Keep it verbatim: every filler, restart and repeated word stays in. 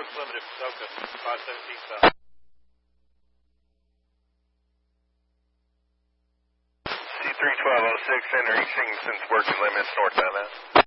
approach limited, Pasoka, five seventeen south. C three twelve oh six entering Singleton's working limits northbound.